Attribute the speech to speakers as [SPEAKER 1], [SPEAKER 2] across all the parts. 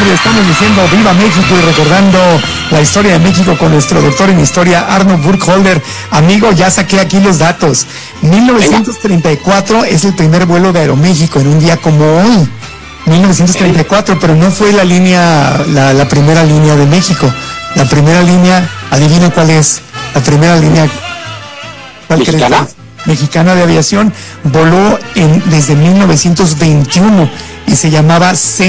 [SPEAKER 1] septiembre estamos diciendo Viva México y recordando la historia de México con nuestro doctor en historia, Arno Burkholder. Amigo, ya saqué aquí los datos. 1934 es el primer vuelo de Aeroméxico en un día como hoy. 1934, pero no fue la línea, la primera línea de México. La primera línea, adivina cuál es. La primera línea, ¿cuál
[SPEAKER 2] ¿Mexicana?
[SPEAKER 1] crees? Mexicana de aviación, voló desde 1921 y se llamaba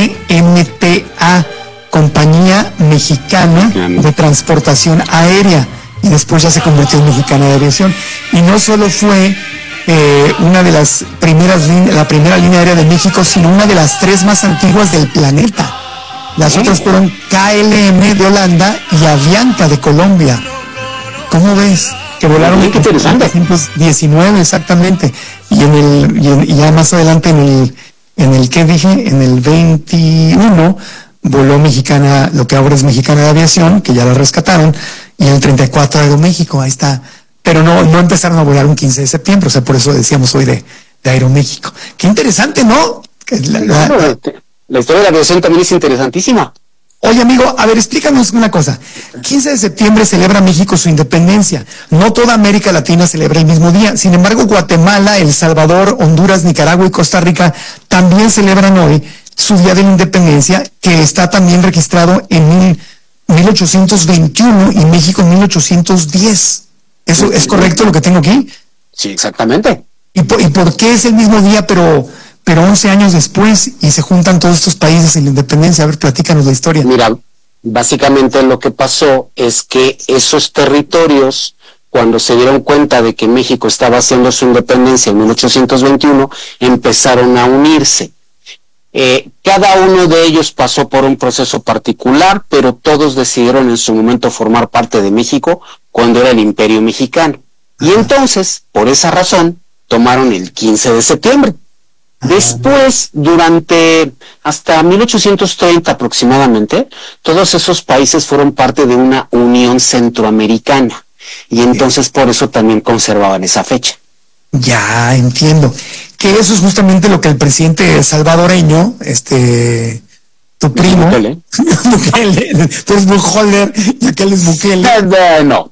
[SPEAKER 1] CMTA, Compañía Mexicana de Transportación Aérea, y después ya se convirtió en Mexicana de Aviación. Y no solo fue una de las la primera línea aérea de México, sino una de las 3 más antiguas del planeta. Las otras fueron KLM de Holanda y Avianca de Colombia. ¿Cómo ves? Que volaron en 1919 exactamente, y ya más adelante en el ¿qué dije? En el 21 voló Mexicana, lo que ahora es Mexicana de Aviación, que ya la rescataron, y en el 34 Aeroméxico, ahí está. Pero no empezaron a volar un 15 de septiembre, o sea, por eso decíamos hoy de Aeroméxico. Qué interesante, ¿no?
[SPEAKER 2] La historia de la aviación también es interesantísima.
[SPEAKER 1] Oye, amigo, a ver, explícanos una cosa. 15 de septiembre celebra México su independencia. No toda América Latina celebra el mismo día. Sin embargo, Guatemala, El Salvador, Honduras, Nicaragua y Costa Rica también celebran hoy su día de la independencia, que está también registrado en 1821 y México en 1810. ¿Eso es correcto lo que tengo aquí?
[SPEAKER 2] Sí, exactamente.
[SPEAKER 1] ¿Y por qué es el mismo día, pero 11 años después, y se juntan todos estos países en la independencia? A ver, platícanos la historia.
[SPEAKER 2] Mira, básicamente lo que pasó es que esos territorios, cuando se dieron cuenta de que México estaba haciendo su independencia en 1821, empezaron a unirse. Cada uno de ellos pasó por un proceso particular, pero todos decidieron en su momento formar parte de México cuando era el Imperio Mexicano. Y entonces, por esa razón, tomaron el 15 de septiembre. Después, durante hasta 1830 aproximadamente, todos esos países fueron parte de una unión centroamericana, y entonces por eso también conservaban esa fecha.
[SPEAKER 1] Ya, entiendo. Que eso es justamente lo que el presidente salvadoreño, tu primo,
[SPEAKER 2] Bukele.
[SPEAKER 1] Bukele, tú eres Burkholder y aquel es Bukele.
[SPEAKER 2] No.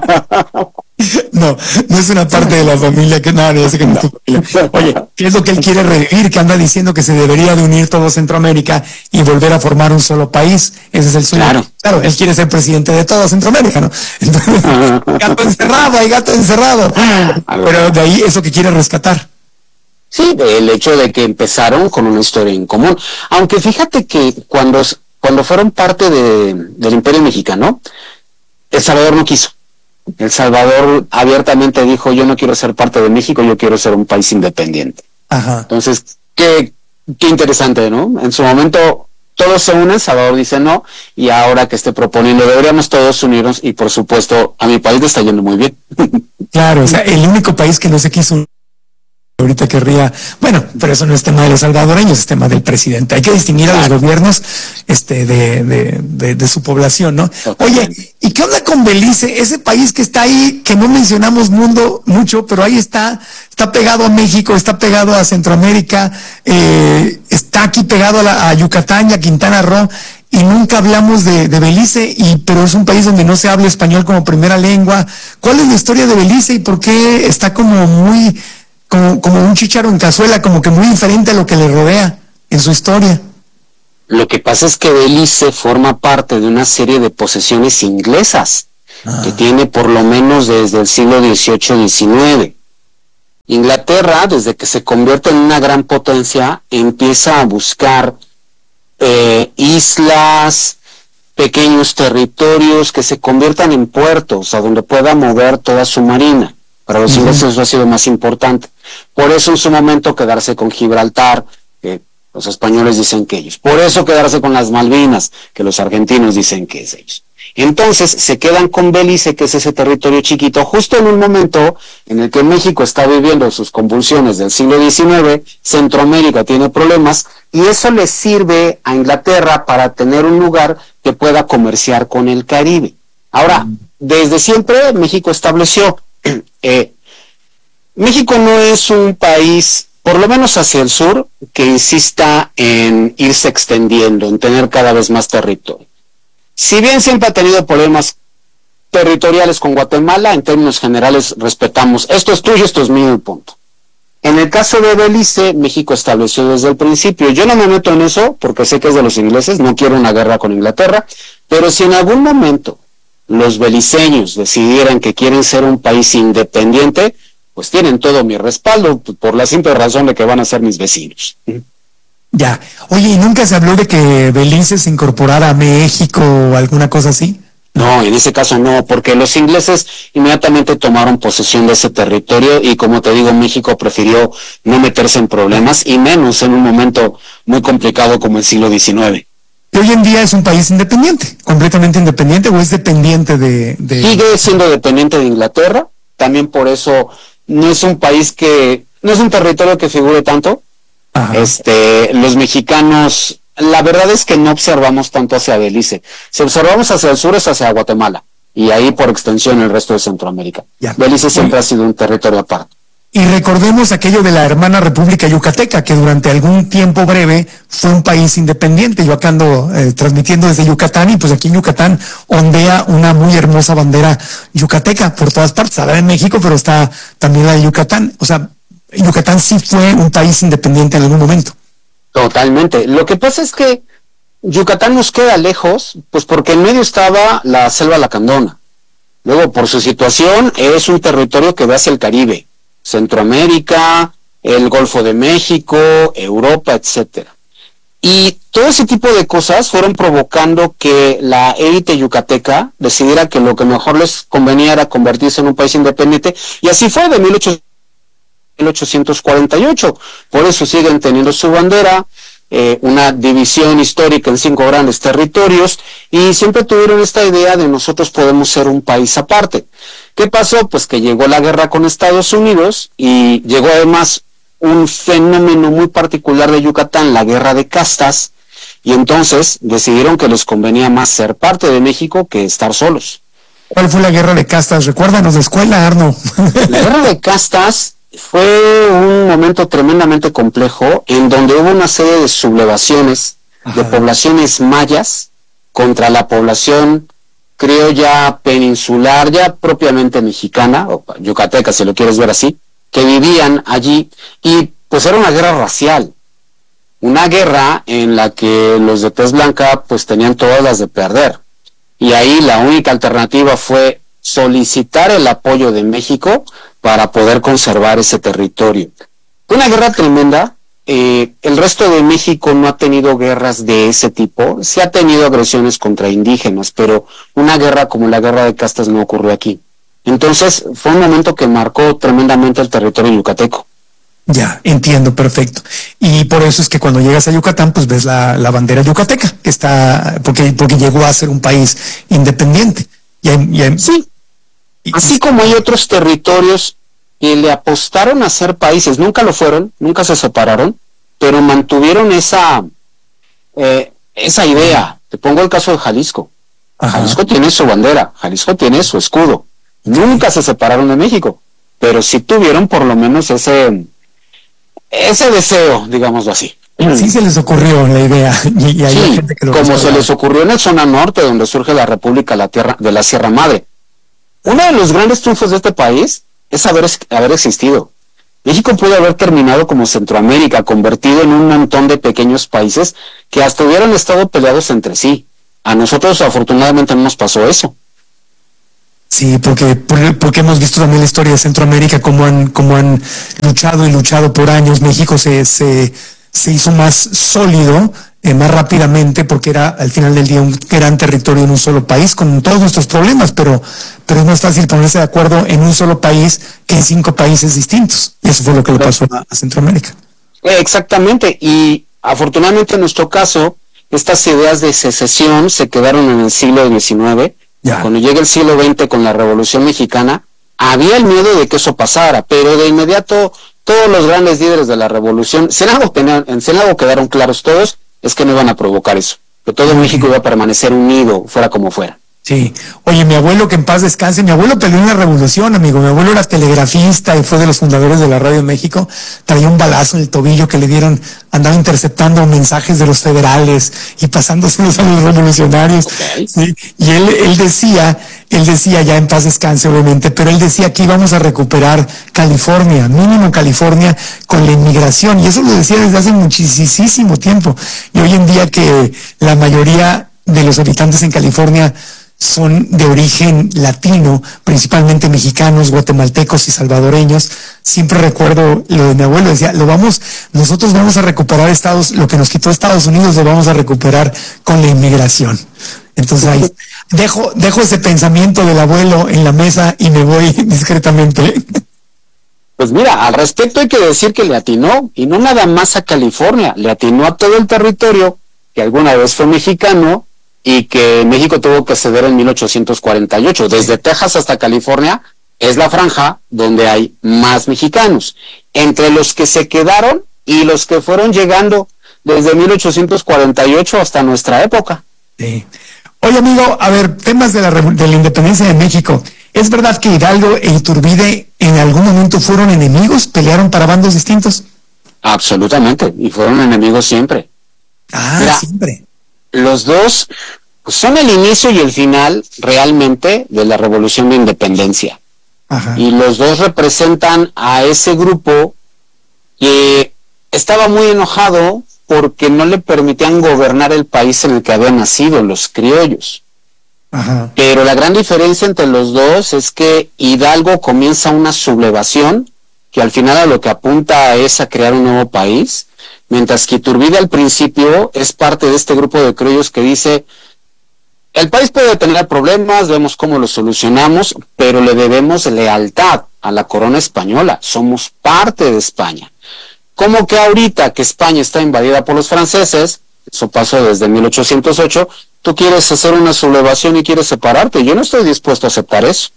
[SPEAKER 1] No es una parte de la familia que nada, ya sé que no es tu familia. Oye, ¿qué es lo que él quiere revivir? Que anda diciendo que se debería de unir todo Centroamérica y volver a formar un solo país. Ese es el sueño. Claro, él quiere ser presidente de toda Centroamérica, ¿no? Entonces, gato encerrado. Pero de ahí eso que quiere rescatar.
[SPEAKER 2] Sí, el hecho de que empezaron con una historia en común. Aunque fíjate que cuando fueron parte del Imperio Mexicano, El Salvador no quiso. El Salvador abiertamente dijo: yo no quiero ser parte de México, yo quiero ser un país independiente.
[SPEAKER 1] Ajá.
[SPEAKER 2] Entonces, qué interesante, ¿no? En su momento todos se unen, Salvador dice no, y ahora que esté proponiendo, deberíamos todos unirnos, y por supuesto, a mi país le está yendo muy bien.
[SPEAKER 1] Claro, o sea, el único país que no se quiso ahorita querría, bueno, pero eso no es tema de los salvadoreños, es tema del presidente. Hay que distinguir a los gobiernos de su población, ¿no? Oye, ¿y qué onda con Belice? Ese país que está ahí, que no mencionamos mucho, pero ahí está pegado a México, está pegado a Centroamérica, está aquí pegado a Yucatán y a Quintana Roo, y nunca hablamos de Belice, pero es un país donde no se habla español como primera lengua. ¿Cuál es la historia de Belice y por qué está como un chícharo en cazuela, como que muy diferente a lo que le rodea en su historia?
[SPEAKER 2] Lo que pasa es que Belice forma parte de una serie de posesiones inglesas que tiene por lo menos desde el siglo XVIII-XIX. Inglaterra, desde que se convierte en una gran potencia, empieza a buscar islas, pequeños territorios que se conviertan en puertos a donde pueda mover toda su marina. Para los ingleses eso ha sido más importante. Por eso en su momento quedarse con Gibraltar, que los españoles dicen que ellos. Por eso quedarse con las Malvinas, que los argentinos dicen que es ellos. Entonces se quedan con Belice, que es ese territorio chiquito, justo en un momento en el que México está viviendo sus convulsiones del siglo XIX, Centroamérica tiene problemas, y eso les sirve a Inglaterra para tener un lugar que pueda comerciar con el Caribe. Ahora, desde siempre México estableció... México no es un país por lo menos hacia el sur, que insista en irse extendiendo, en tener cada vez más territorio. Si bien siempre ha tenido problemas territoriales con Guatemala, en términos generales respetamos, esto es tuyo, esto es mío y punto. En el caso de Belice, México estableció desde el principio, yo no me meto en eso porque sé que es de los ingleses, no quiero una guerra con Inglaterra, pero si en algún momento los beliceños decidieran que quieren ser un país independiente, pues tienen todo mi respaldo, por la simple razón de que van a ser mis vecinos.
[SPEAKER 1] Ya. Oye, ¿y nunca se habló de que Belice se incorporara a México o alguna cosa así?
[SPEAKER 2] No, en ese caso no, porque los ingleses inmediatamente tomaron posesión de ese territorio y, como te digo, México prefirió no meterse en problemas y menos en un momento muy complicado como el siglo XIX.
[SPEAKER 1] ¿Y hoy en día es un país independiente, completamente independiente, o es dependiente de...?
[SPEAKER 2] Sigue siendo dependiente de Inglaterra, también por eso no es un país no es un territorio que figure tanto. Ajá. Los mexicanos, la verdad es que no observamos tanto hacia Belice. Si observamos hacia el sur es hacia Guatemala, y ahí por extensión el resto de Centroamérica. Ya. Belice siempre ha sido un territorio aparte.
[SPEAKER 1] Y recordemos aquello de la hermana República Yucateca, que durante algún tiempo breve fue un país independiente. Yo acá ando transmitiendo desde Yucatán, y pues aquí en Yucatán ondea una muy hermosa bandera yucateca por todas partes. Ahora en México, pero está también la de Yucatán. O sea, Yucatán sí fue un país independiente en algún momento.
[SPEAKER 2] Totalmente. Lo que pasa es que Yucatán nos queda lejos, pues porque en medio estaba la selva lacandona. Luego, por su situación, es un territorio que va hacia el Caribe. Centroamérica, el Golfo de México, Europa, etcétera. Y todo ese tipo de cosas fueron provocando que la élite yucateca decidiera que lo que mejor les convenía era convertirse en un país independiente, y así fue de 1848. Por eso siguen teniendo su bandera, una división histórica en 5 grandes territorios, y siempre tuvieron esta idea de nosotros podemos ser un país aparte. ¿Qué pasó? Pues que llegó la guerra con Estados Unidos y llegó además un fenómeno muy particular de Yucatán, la guerra de castas, y entonces decidieron que les convenía más ser parte de México que estar solos.
[SPEAKER 1] ¿Cuál fue la guerra de castas? Recuérdanos de escuela, Arno.
[SPEAKER 2] La guerra de castas fue un momento tremendamente complejo en donde hubo una serie de sublevaciones de poblaciones mayas contra la población criolla peninsular, ya propiamente mexicana, o yucateca si lo quieres ver así, que vivían allí, y pues era una guerra racial, una guerra en la que los de tez blanca pues tenían todas las de perder, y ahí la única alternativa fue solicitar el apoyo de México para poder conservar ese territorio. Fue una guerra tremenda. El resto de México no ha tenido guerras de ese tipo, sí ha tenido agresiones contra indígenas, pero una guerra como la guerra de castas no ocurrió aquí. Entonces fue un momento que marcó tremendamente el territorio yucateco.
[SPEAKER 1] Ya, entiendo, perfecto. Y por eso es que cuando llegas a Yucatán, pues ves la bandera yucateca, que está, porque llegó a ser un país independiente.
[SPEAKER 2] Sí, así como hay otros territorios que le apostaron a ser países, nunca lo fueron, nunca se separaron, pero mantuvieron esa idea. Te pongo el caso de Jalisco. Ajá. Jalisco tiene su bandera, Jalisco tiene su escudo. Nunca se separaron de México, pero sí tuvieron por lo menos ese deseo, digámoslo así.
[SPEAKER 1] Sí se les ocurrió la idea. Y hay
[SPEAKER 2] sí,
[SPEAKER 1] gente que lo
[SPEAKER 2] como se les ocurrió en la zona norte, donde surge la República de la Sierra Madre. Uno de los grandes triunfos de este país es haber existido. México pudo haber terminado como Centroamérica, convertido en un montón de pequeños países que hasta hubieran estado peleados entre sí. A nosotros afortunadamente no nos pasó eso.
[SPEAKER 1] Sí, porque hemos visto también la historia de Centroamérica, cómo han luchado por años. México se hizo más sólido, más rápidamente, porque era al final del día un gran territorio en un solo país, con todos nuestros problemas, pero es más fácil ponerse de acuerdo en un solo país que en 5 países distintos. Y eso fue lo que le pasó a Centroamérica.
[SPEAKER 2] Exactamente, y afortunadamente en nuestro caso, estas ideas de secesión se quedaron en el siglo XIX. Ya. Cuando llega el siglo XX con la Revolución Mexicana, había el miedo de que eso pasara, pero de inmediato todos los grandes líderes de la Revolución, si en algo quedaron claros todos, es que no iban a provocar eso, que todo México iba a permanecer unido, fuera como fuera.
[SPEAKER 1] Sí. Oye, mi abuelo, que en paz descanse, mi abuelo peleó en la revolución, amigo. Mi abuelo era telegrafista y fue de los fundadores de la radio en México. Traía un balazo en el tobillo que le dieron, andaba interceptando mensajes de los federales y pasándoselos a los revolucionarios.
[SPEAKER 2] Okay.
[SPEAKER 1] Sí. Y él decía, ya en paz descanse, obviamente, pero él decía que íbamos a recuperar California, mínimo California, con la inmigración. Y eso lo decía desde hace muchísimo tiempo. Y hoy en día que la mayoría de los habitantes en California son de origen latino, principalmente mexicanos, guatemaltecos y salvadoreños. Siempre recuerdo lo de mi abuelo, decía, nosotros vamos a recuperar lo que nos quitó Estados Unidos, lo vamos a recuperar con la inmigración. Entonces ahí dejo ese pensamiento del abuelo en la mesa y me voy discretamente.
[SPEAKER 2] Pues mira, al respecto hay que decir que le atinó, y no nada más a California, le atinó a todo el territorio que alguna vez fue mexicano, y que México tuvo que ceder en 1848. Desde Texas hasta California es la franja donde hay más mexicanos. Entre los que se quedaron y los que fueron llegando desde 1848 hasta nuestra época.
[SPEAKER 1] Sí. Oye, amigo, a ver, temas de la independencia de México. ¿Es verdad que Hidalgo e Iturbide en algún momento fueron enemigos? ¿Pelearon para bandos distintos?
[SPEAKER 2] Absolutamente, y fueron enemigos siempre.
[SPEAKER 1] Mira, siempre.
[SPEAKER 2] Los dos son el inicio y el final realmente de la Revolución de Independencia.
[SPEAKER 1] Ajá.
[SPEAKER 2] Y los dos representan a ese grupo que estaba muy enojado porque no le permitían gobernar el país en el que habían nacido, los criollos.
[SPEAKER 1] Ajá.
[SPEAKER 2] Pero la gran diferencia entre los dos es que Hidalgo comienza una sublevación que al final a lo que apunta es a crear un nuevo país, mientras que Iturbide al principio es parte de este grupo de criollos que dice, el país puede tener problemas, vemos cómo los solucionamos, pero le debemos lealtad a la corona española, somos parte de España. Como que ahorita que España está invadida por los franceses, eso pasó desde 1808, tú quieres hacer una sublevación y quieres separarte, yo no estoy dispuesto a aceptar eso.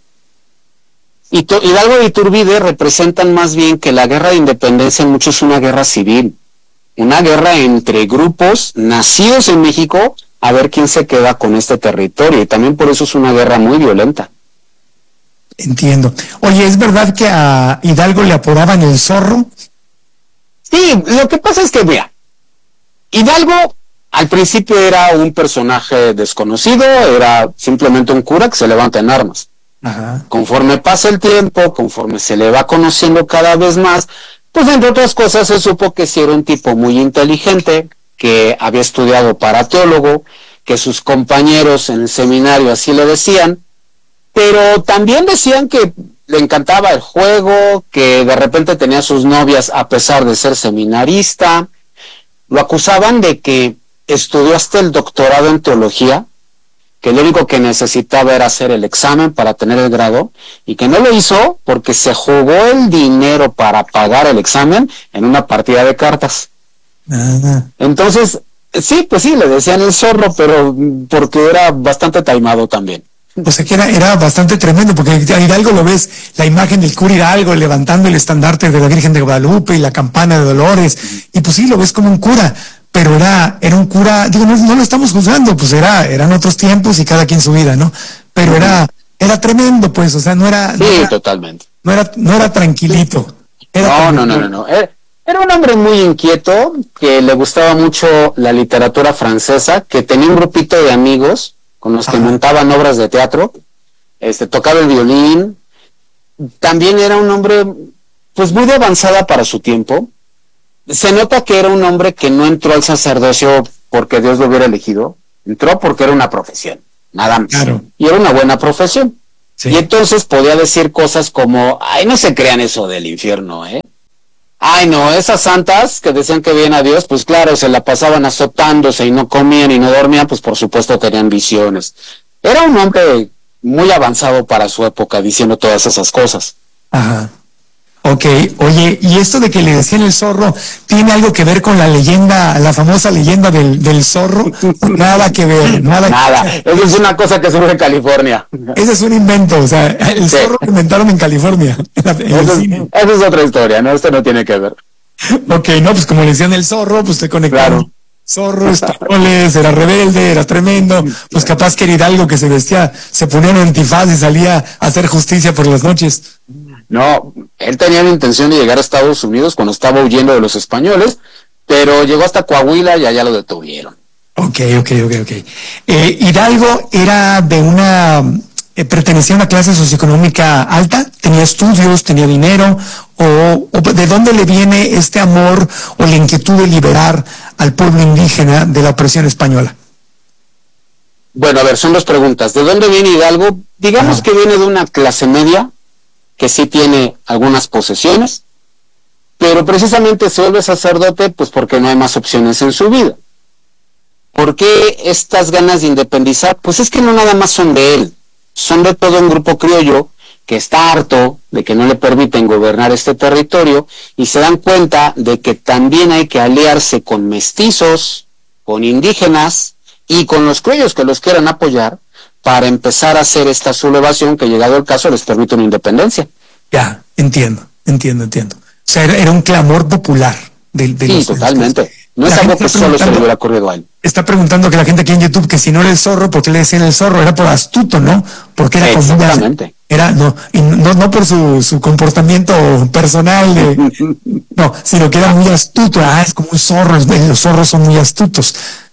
[SPEAKER 2] Hidalgo y Iturbide representan más bien que la guerra de independencia en mucho es una guerra civil, una guerra entre grupos nacidos en México a ver quién se queda con este territorio, y también por eso es una guerra muy violenta.
[SPEAKER 1] Entiendo. Oye, ¿es verdad que a Hidalgo le apodaban el zorro?
[SPEAKER 2] Sí, lo que pasa es que, mira, Hidalgo al principio era un personaje desconocido, era simplemente un cura que se levanta en armas.
[SPEAKER 1] Ajá.
[SPEAKER 2] Conforme pasa el tiempo, conforme se le va conociendo cada vez más, pues entre otras cosas se supo que sí era un tipo muy inteligente, que había estudiado para teólogo, que sus compañeros en el seminario así le decían, pero también decían que le encantaba el juego, que de repente tenía sus novias a pesar de ser seminarista. Lo acusaban de que estudió hasta el doctorado en teología, que lo único que necesitaba era hacer el examen para tener el grado, y que no lo hizo porque se jugó el dinero para pagar el examen en una partida de cartas. Entonces, sí, pues sí, le decían el zorro, pero porque era bastante taimado también.
[SPEAKER 1] O sea que era bastante tremendo, porque a Hidalgo lo ves, la imagen del cura Hidalgo levantando el estandarte de la Virgen de Guadalupe y la campana de Dolores, y pues sí, lo ves como un cura, pero era un cura, digo, no lo estamos juzgando, pues eran otros tiempos y cada quien su vida, ¿no? Pero era tremendo, pues, o sea, no era...
[SPEAKER 2] Sí, totalmente.
[SPEAKER 1] No era tranquilito.
[SPEAKER 2] No. Era un hombre muy inquieto, que le gustaba mucho la literatura francesa, que tenía un grupito de amigos con los que montaban obras de teatro, tocaba el violín. También era un hombre pues muy de avanzada para su tiempo. Se nota que era un hombre que no entró al sacerdocio porque Dios lo hubiera elegido, entró porque era una profesión, nada más.
[SPEAKER 1] Claro.
[SPEAKER 2] Y era una buena profesión.
[SPEAKER 1] Sí.
[SPEAKER 2] Y entonces podía decir cosas como, ay, no se crean eso del infierno, Ay, no, esas santas que decían que veían a Dios, pues claro, se la pasaban azotándose y no comían y no dormían, pues por supuesto tenían visiones. Era un hombre muy avanzado para su época diciendo todas esas cosas.
[SPEAKER 1] Ajá. Ok, oye, ¿y esto de que le decían el zorro tiene algo que ver con la leyenda, la famosa leyenda del zorro? Nada que ver,
[SPEAKER 2] Nada, eso es una cosa que surge en California.
[SPEAKER 1] Ese es un invento, o sea, el zorro lo inventaron en California.
[SPEAKER 2] Esa es otra historia, ¿no? Esto no tiene que ver.
[SPEAKER 1] Ok, no, pues como le decían el zorro, pues te conectaron.
[SPEAKER 2] Claro.
[SPEAKER 1] Zorro, españoles, era rebelde, era tremendo. Pues capaz que era Hidalgo que se vestía, se ponía un antifaz y salía a hacer justicia por las noches.
[SPEAKER 2] No, él tenía la intención de llegar a Estados Unidos cuando estaba huyendo de los españoles, pero llegó hasta Coahuila y allá lo detuvieron.
[SPEAKER 1] Ok. Hidalgo era de pertenecía a una clase socioeconómica alta, tenía estudios, tenía dinero, o ¿de dónde le viene este amor o la inquietud de liberar al pueblo indígena de la opresión española?
[SPEAKER 2] Bueno, a ver, son dos preguntas. ¿De dónde viene Hidalgo? Digamos que viene de una clase media, que sí tiene algunas posesiones, pero precisamente se vuelve sacerdote pues porque no hay más opciones en su vida. ¿Por qué estas ganas de independizar? Pues es que no nada más son de él, son de todo un grupo criollo que está harto de que no le permiten gobernar este territorio y se dan cuenta de que también hay que aliarse con mestizos, con indígenas y con los criollos que los quieran apoyar para empezar a hacer esta sublevación que, llegado el caso, les permite una independencia.
[SPEAKER 1] Ya, entiendo. O sea, era un clamor popular de
[SPEAKER 2] sí,
[SPEAKER 1] los...
[SPEAKER 2] totalmente. No es algo que solo se le hubiera ocurrido a él.
[SPEAKER 1] Está preguntando que la gente aquí en YouTube que si no era el zorro, ¿por qué le decían el zorro? Era por astuto, ¿no? Porque era
[SPEAKER 2] exactamente.
[SPEAKER 1] No por su comportamiento personal, no, sino que era muy astuto. Es como un zorro, los zorros son muy astutos.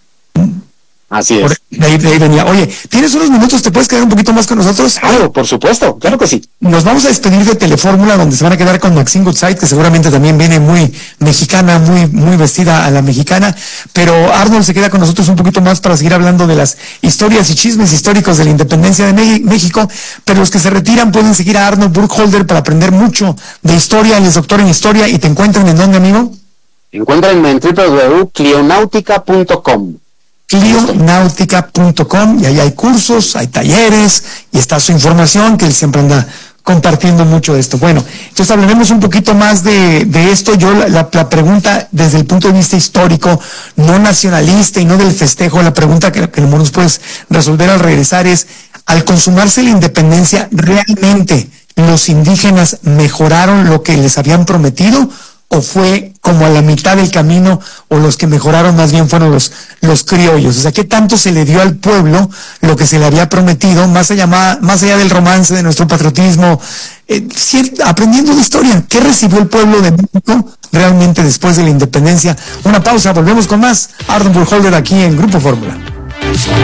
[SPEAKER 2] Así es.
[SPEAKER 1] De ahí venía. Oye, ¿tienes unos minutos? ¿Te puedes quedar un poquito más con nosotros?
[SPEAKER 2] Claro, por supuesto, claro que sí.
[SPEAKER 1] Nos vamos a despedir de Telefórmula, donde se van a quedar con Maxine Goodside, que seguramente también viene muy mexicana, muy vestida a la mexicana, pero Arnold se queda con nosotros un poquito más para seguir hablando de las historias y chismes históricos de la independencia de México, pero los que se retiran pueden seguir a Arnold Burkholder para aprender mucho de historia. Él es doctor en historia. ¿Y te encuentran en dónde, amigo?
[SPEAKER 2] Encuéntrenme en www.clionautica.com.
[SPEAKER 1] Clionautica.com, y ahí hay cursos, hay talleres, y está su información, que él siempre anda compartiendo mucho de esto. Bueno, entonces hablaremos un poquito más de esto. Yo la pregunta desde el punto de vista histórico, no nacionalista y no del festejo, la pregunta que nos puedes resolver al regresar es, al consumarse la independencia, ¿realmente los indígenas mejoraron lo que les habían prometido? ¿O fue como a la mitad del camino, o los que mejoraron más bien fueron los criollos? O sea, ¿qué tanto se le dio al pueblo lo que se le había prometido, más allá del romance, de nuestro patriotismo, aprendiendo de historia? ¿Qué recibió el pueblo de México realmente después de la independencia? Una pausa, volvemos con más. Arnold Burkholder aquí en Grupo Fórmula.